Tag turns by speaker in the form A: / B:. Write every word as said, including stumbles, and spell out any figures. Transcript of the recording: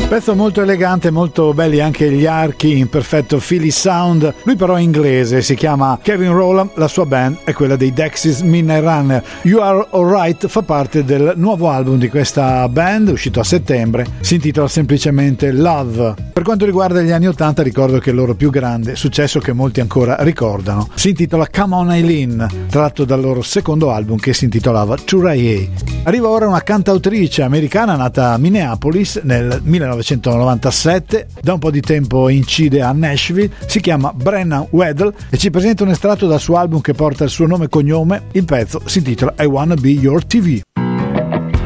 A: Pezzo molto elegante, molto belli anche gli archi in perfetto Philly sound. Lui però è inglese, si chiama Kevin Rowland, la sua band è quella dei Dexys Midnight Runner. You Are Alright fa parte del nuovo album di questa band, uscito a settembre, si intitola semplicemente Love. Per quanto riguarda gli anni ottanta, ricordo che il loro più grande successo, che molti ancora ricordano, si intitola Come On Eileen, tratto dal loro secondo album che si intitolava Turaye. Arriva ora una cantautrice americana nata a Minneapolis nel millenovecentonovantasette, da un po' di tempo incide a Nashville, si chiama Brenna Weddle e ci presenta un estratto dal suo album che porta il suo nome e cognome. Il pezzo si intitola I Wanna Be Your T V.